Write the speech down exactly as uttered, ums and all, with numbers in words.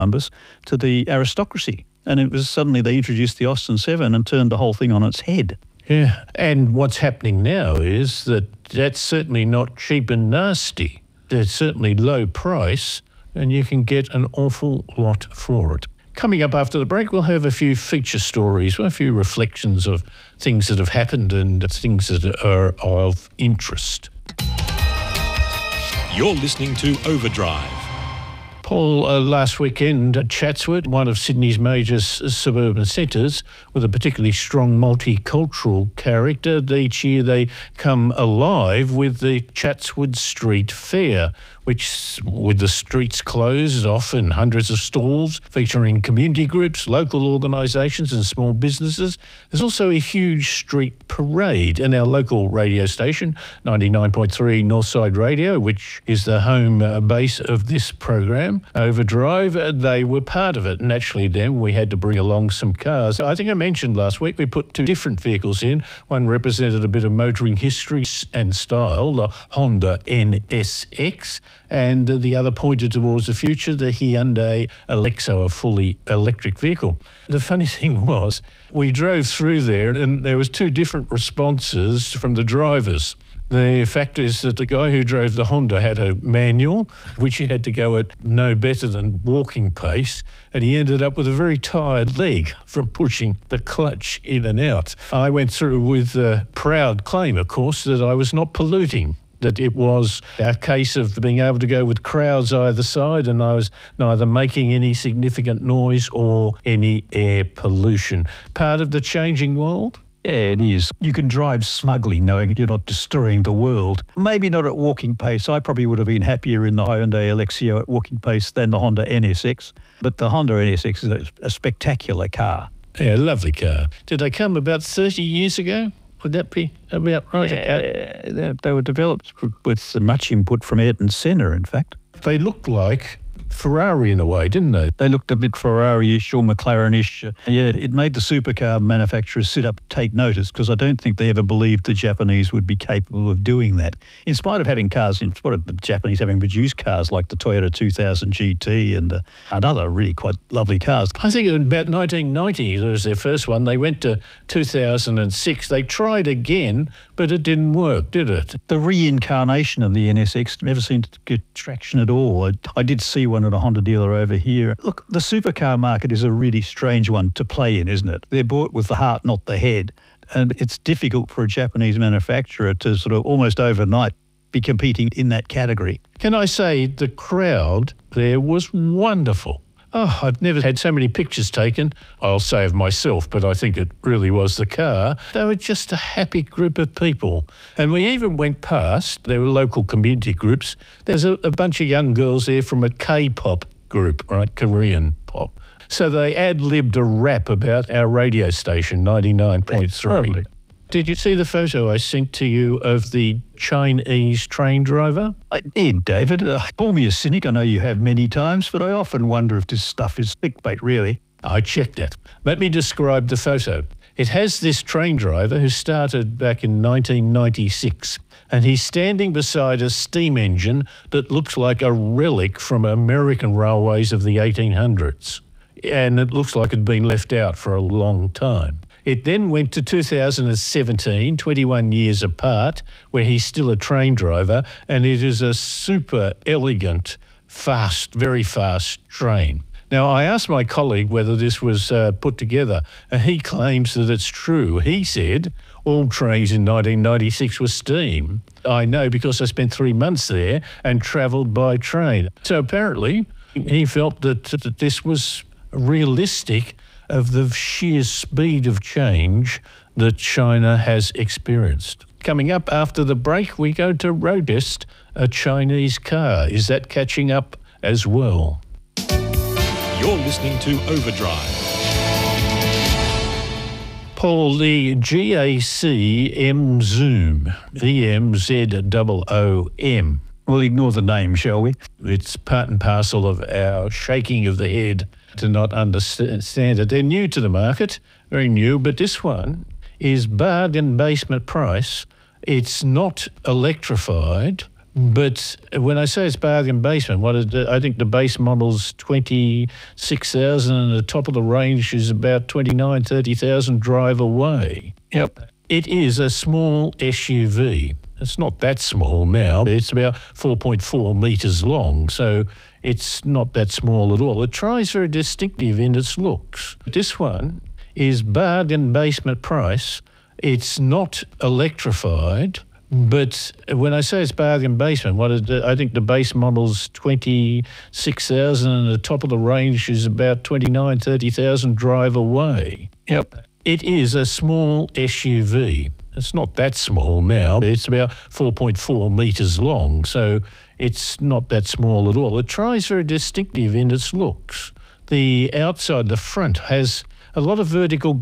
Columbus to the aristocracy. And it was suddenly they introduced the Austin seven and turned the whole thing on its head. Yeah, and what's happening now is that that's certainly not cheap and nasty. It's certainly low price, and you can get an awful lot for it. Coming up after the break, we'll have a few feature stories, a few reflections of things that have happened and things that are of interest. You're listening to Overdrive. Paul, uh, last weekend at Chatswood, one of Sydney's major s- suburban centres, with a particularly strong multicultural character. Each year they come alive with the Chatswood Street Fair, which, with the streets closed off and hundreds of stalls featuring community groups, local organisations and small businesses. There's also a huge street parade, and our local radio station, ninety-nine point three Northside Radio, which is the home uh, base of this program, Overdrive, uh, they were part of it. Naturally then we had to bring along some cars. I think I mentioned last week we put two different vehicles in. One represented a bit of motoring history and style, the Honda N S X, and the other pointed towards the future, the Hyundai Alexo, a fully electric vehicle. The funny thing was, we drove through there and there was two different responses from the drivers. The fact is that the guy who drove the Honda had a manual, which he had to go at no better than walking pace, and he ended up with a very tired leg from pushing the clutch in and out. I went through with a proud claim, of course, that I was not polluting, that it was a case of being able to go with crowds either side, and I was neither making any significant noise or any air pollution. Part of the changing world? Yeah, it is. You can drive smugly knowing you're not destroying the world. Maybe not at walking pace. I probably would have been happier in the Hyundai Alexio at walking pace than the Honda N S X. But the Honda N S X is a, a spectacular car. Yeah, lovely car. Did they come about thirty years ago? Would that be about right? Yeah, they, they were developed with much input from Ayrton Senna, in fact. They looked like Ferrari in a way, didn't they? They looked a bit Ferrari-ish or McLaren-ish. Yeah, it made the supercar manufacturers sit up, take notice, because I don't think they ever believed the Japanese would be capable of doing that. In spite of having cars, in spite of the Japanese having produced cars like the Toyota two thousand G T and, uh, and other really quite lovely cars. I think in about nineteen ninety, that was their first one. They went to two thousand six. They tried again, but it didn't work, did it? The reincarnation of the N S X never seemed to get traction at all. I, I did see one at a Honda dealer over here. Look, the supercar market is a really strange one to play in, isn't it? They're bought with the heart, not the head. And it's difficult for a Japanese manufacturer to sort of almost overnight be competing in that category. Can I say the crowd there was wonderful. Oh, I've never had so many pictures taken. I'll say of myself, but I think it really was the car. They were just a happy group of people. And we even went past, there were local community groups. There's a, a bunch of young girls there from a K-pop group, right, Korean pop. So they ad-libbed a rap about our radio station, ninety-nine point three. Did you see the photo I sent to you of the Chinese train driver? I did, David. Uh, call me a cynic, I know you have many times, but I often wonder if this stuff is clickbait, really. I checked it. Let me describe the photo. It has this train driver who started back in nineteen ninety-six, and he's standing beside a steam engine that looks like a relic from American railways of the eighteen hundreds. And it looks like it had been left out for a long time. It then went to two thousand seventeen, twenty-one years apart, where he's still a train driver, and it is a super elegant, fast, very fast train. Now, I asked my colleague whether this was uh, put together, and he claims that it's true. He said all trains in nineteen ninety-six were steam. I know because I spent three months there and travelled by train. So apparently he felt that, that this was realistic of the sheer speed of change that China has experienced. Coming up after the break, we go to Roadest, a Chinese car. Is that catching up as well? You're listening to Overdrive. Paul, the G A C M Zoom, E M Z O O M. We'll ignore the name, shall we? It's part and parcel of our shaking of the head to not understand it. They're new to the market, very new, but this one is bargain basement price. It's not electrified, But when I say it's bargain basement, what is the, I think the base model's twenty-six thousand and the top of the range is about twenty-nine, thirty thousand drive away. Yep. It is a small S U V. It's not that small now. It's about four point four metres long, so it's not that small at all. It tries very distinctive in its looks. This one is bargain basement price. It's not electrified. But when I say it's bargain basement, what is the, I think the base model's twenty-six thousand and the top of the range is about twenty-nine, thirty thousand drive away. Yep. It is a small S U V. It's not that small now. It's about four point four metres long, so it's not that small at all. It tries very distinctive in its looks. The outside, the front, has a lot of vertical